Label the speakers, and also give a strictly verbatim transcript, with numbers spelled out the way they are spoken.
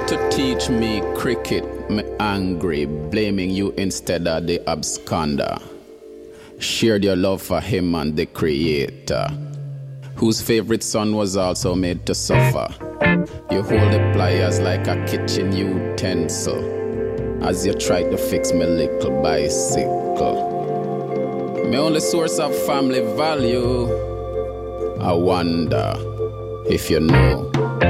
Speaker 1: to teach me cricket, me angry, blaming you instead of the absconder. Shared your love for him and the creator, whose favorite son was also made to suffer. You hold the pliers like a kitchen utensil as you try to fix my little bicycle. My only source of family value, I wonder if you know.